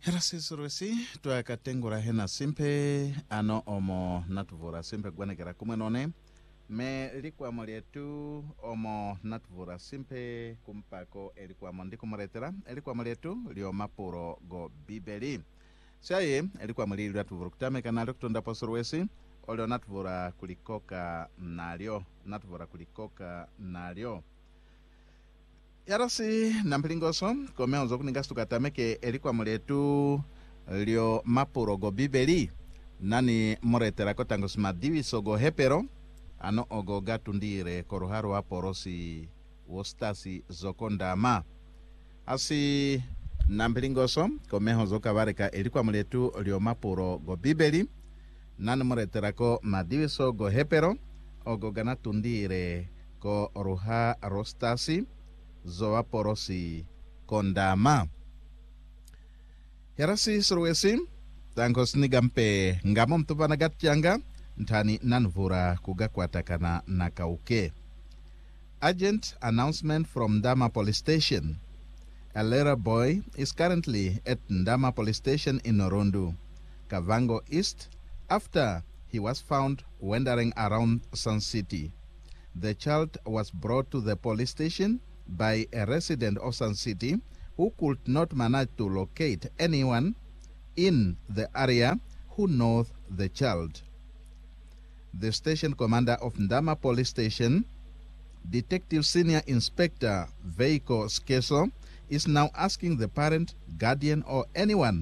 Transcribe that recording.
Herasisurusi twakatengura hena simpe ano omo natuvura simpe gwanekera kumwenone me likwamo lyetu omo natuvura simpe kumpako elikwamo ndikumuletera elikwamo lyetu lyomapuro go bibeli saye elikwamo lili lyatuvura kutameka nalyo kutondapo suruwesi olyo natuvura kulikoka nalyo yarasi nampilingoso komeonzo kuningasu tukatameke elikwamo lyetu lyo mapuro go bibeli nani moreterako tango simadiviso go hepero ano ogo gatundire koruharo aporosi wostasi zokondama asi nampilingoso komeonzo kabareka elikwamo lyetu lyo mapuro go bibeli nani moreterako madiviso go hepero ogo ganatundire ko ruha rostasi zoa porosi kondama yarasi suruwesi tango sinigampe ngamo mtupana gatjanga ntani nanvura kugakwatakana nakauke. Urgent announcement from Ndama Police Station. A little boy is currently at Ndama Police Station in Norundu, Kavango East, after he was found wandering around Sun City. The child was brought to the police station by a resident of Sun City who could not manage to locate anyone in the area who knows the child. The station commander of Ndama Police Station, Detective Senior Inspector Veiko Skeso, is now asking the parent, guardian, or anyone